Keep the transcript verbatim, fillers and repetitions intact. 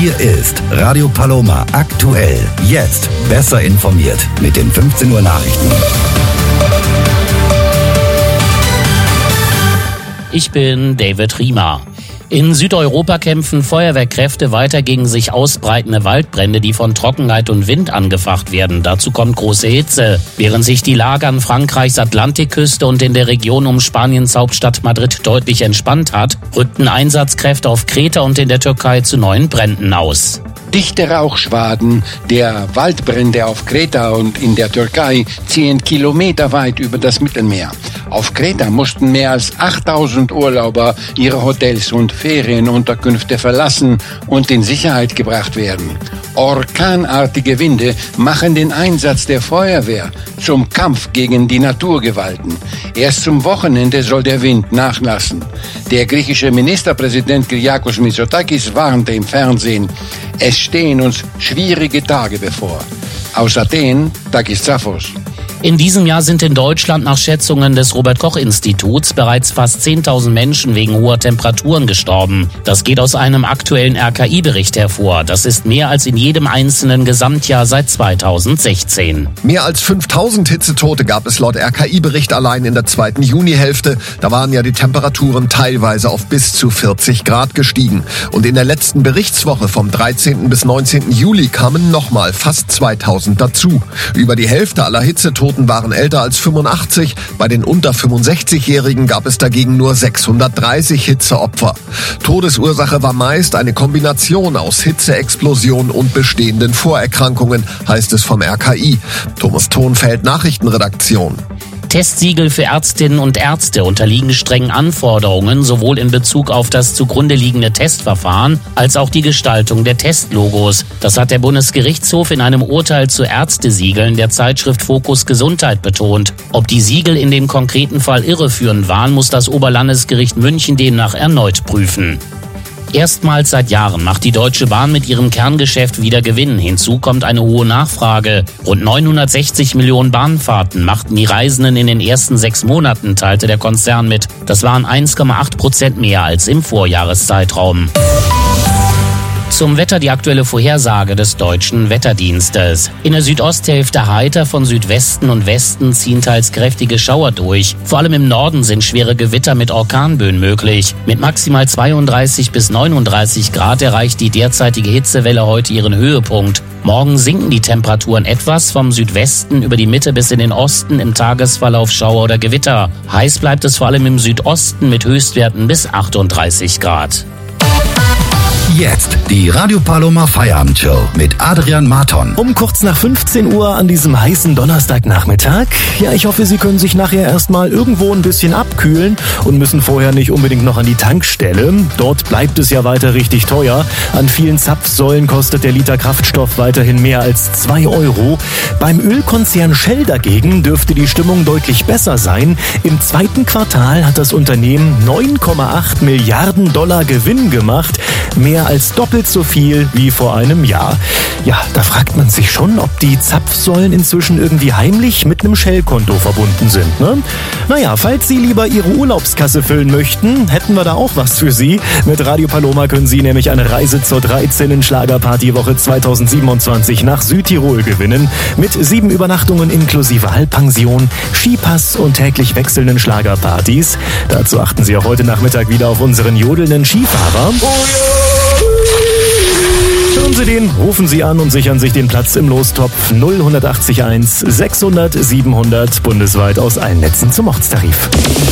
Hier ist Radio Paloma aktuell. Jetzt besser informiert mit den fünfzehn Uhr Nachrichten. Ich bin David Riemer. In Südeuropa kämpfen Feuerwehrkräfte weiter gegen sich ausbreitende Waldbrände, die von Trockenheit und Wind angefacht werden. Dazu kommt große Hitze. Während sich die Lage an Frankreichs Atlantikküste und in der Region um Spaniens Hauptstadt Madrid deutlich entspannt hat, rückten Einsatzkräfte auf Kreta und in der Türkei zu neuen Bränden aus. Dichte Rauchschwaden der Waldbrände auf Kreta und in der Türkei ziehen kilometerweit über das Mittelmeer. Auf Kreta mussten mehr als achttausend Urlauber ihre Hotels und Ferienunterkünfte verlassen und in Sicherheit gebracht werden. Orkanartige Winde machen den Einsatz der Feuerwehr zum Kampf gegen die Naturgewalten. Erst zum Wochenende soll der Wind nachlassen. Der griechische Ministerpräsident Kyriakos Mitsotakis warnte im Fernsehen, es stehen uns schwierige Tage bevor. Aus Athen, Takis Zaphos. In diesem Jahr sind in Deutschland nach Schätzungen des Robert-Koch-Instituts bereits fast zehntausend Menschen wegen hoher Temperaturen gestorben. Das geht aus einem aktuellen R K I-Bericht hervor. Das ist mehr als in jedem einzelnen Gesamtjahr seit zweitausendsechzehn. Mehr als fünftausend Hitzetote gab es laut R K I-Bericht allein in der zweiten Junihälfte. Da waren ja die Temperaturen teilweise auf bis zu vierzig Grad gestiegen. Und in der letzten Berichtswoche vom dreizehnten bis neunzehnten Juli kamen nochmal fast zweitausend dazu. Über die Hälfte aller Hitzetoten waren älter als fünfundachtzig. Bei den unter fünfundsechzigjährigen gab es dagegen nur sechshundertdreißig Hitzeopfer. Todesursache war meist eine Kombination aus Hitzeexplosion und bestehenden Vorerkrankungen, heißt es vom R K I. Thomas Thonfeld, Nachrichtenredaktion. Testsiegel für Ärztinnen und Ärzte unterliegen strengen Anforderungen, sowohl in Bezug auf das zugrunde liegende Testverfahren als auch die Gestaltung der Testlogos. Das hat der Bundesgerichtshof in einem Urteil zu Ärztesiegeln der Zeitschrift Fokus Gesundheit betont. Ob die Siegel in dem konkreten Fall irreführend waren, muss das Oberlandesgericht München demnach erneut prüfen. Erstmals seit Jahren macht die Deutsche Bahn mit ihrem Kerngeschäft wieder Gewinn. Hinzu kommt eine hohe Nachfrage. Rund neunhundertsechzig Millionen Bahnfahrten machten die Reisenden in den ersten sechs Monaten, teilte der Konzern mit. Das waren eins Komma acht Prozent mehr als im Vorjahreszeitraum. Zum Wetter die aktuelle Vorhersage des Deutschen Wetterdienstes. In der Südosthälfte heiter, von Südwesten und Westen ziehen teils kräftige Schauer durch. Vor allem im Norden sind schwere Gewitter mit Orkanböen möglich. Mit maximal zweiunddreißig bis neununddreißig Grad erreicht die derzeitige Hitzewelle heute ihren Höhepunkt. Morgen sinken die Temperaturen etwas, vom Südwesten über die Mitte bis in den Osten im Tagesverlauf Schauer oder Gewitter. Heiß bleibt es vor allem im Südosten mit Höchstwerten bis achtunddreißig Grad. Jetzt die Radio Paloma Feierabendshow mit Adrian Marton. Um kurz nach fünfzehn Uhr an diesem heißen Donnerstagnachmittag. Ja, ich hoffe, Sie können sich nachher erstmal irgendwo ein bisschen abkühlen und müssen vorher nicht unbedingt noch an die Tankstelle. Dort bleibt es ja weiter richtig teuer. An vielen Zapfsäulen kostet der Liter Kraftstoff weiterhin mehr als zwei Euro. Beim Ölkonzern Shell dagegen dürfte die Stimmung deutlich besser sein. Im zweiten Quartal hat das Unternehmen neun Komma acht Milliarden Dollar Gewinn gemacht. Mehr als doppelt so viel wie vor einem Jahr. Ja, da fragt man sich schon, ob die Zapfsäulen inzwischen irgendwie heimlich mit einem Shell-Konto verbunden sind, ne? Naja, falls Sie lieber Ihre Urlaubskasse füllen möchten, hätten wir da auch was für Sie. Mit Radio Paloma können Sie nämlich eine Reise zur dreizehnten Schlagerpartywoche zweitausendsiebenundzwanzig nach Südtirol gewinnen. Mit sieben Übernachtungen inklusive Halbpension, Skipass und täglich wechselnden Schlagerpartys. Dazu achten Sie auch heute Nachmittag wieder auf unseren jodelnden Skifahrer. Hören Sie den, rufen Sie an und sichern sich den Platz im Lostopf null acht eins sechshundert siebenhundert bundesweit aus allen Netzen zum Ortstarif.